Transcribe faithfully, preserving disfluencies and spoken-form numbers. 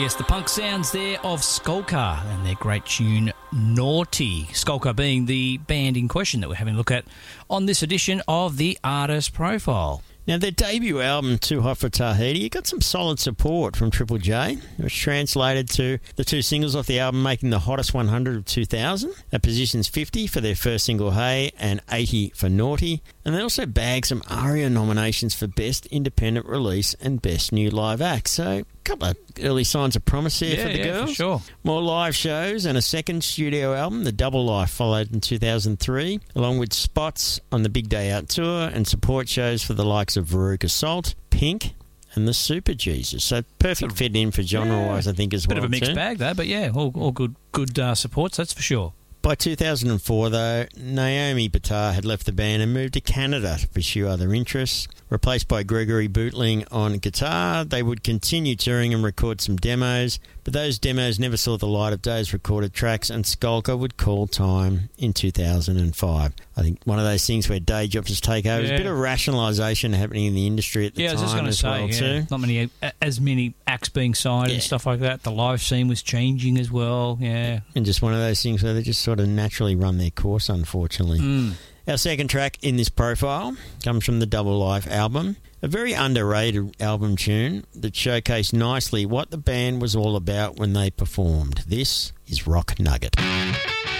Yes, the punk sounds there of Skulker and their great tune, Naughty. Skulker being the band in question that we're having a look at on this edition of the Artist Profile. Now, their debut album, Too Hot for Tahiti, got some solid support from Triple J, which translated to the two singles off the album making the hottest one hundred of two thousand. That positions fifty for their first single, Hey, and eighty for Naughty. And they also bagged some ARIA nominations for Best Independent Release and Best New Live Act. So, a couple of early signs of promise here yeah, for the yeah, girls. For sure. More live shows and a second studio album, The Double Life, followed in two thousand three, along with spots on the Big Day Out tour and support shows for the likes of Veruca Salt, Pink, and the Super Jesus. So perfect fit in for genre-wise, yeah, I think, as bit well. Bit of a mixed too. bag, though, but yeah, all, all good good uh, supports, that's for sure. By two thousand four, though, Naomi Batar had left the band and moved to Canada to pursue other interests. Replaced by Gregory Bootling on guitar, they would continue touring and record some demos, but those demos never saw the light of day as recorded tracks, and Skulker would call time in two thousand five. I think one of those things where day jobs just take over. Yeah. There's a bit of rationalisation happening in the industry at the yeah, time I was just as going well, to say, yeah, too. not many, as many acts being signed Yeah. and stuff like that. The live scene was changing as well, yeah. And just one of those things where they just sort of naturally run their course, unfortunately. Mm. Our second track in this profile comes from the Double Life album, a very underrated album tune that showcased nicely what the band was all about when they performed. This is Rock Nugget.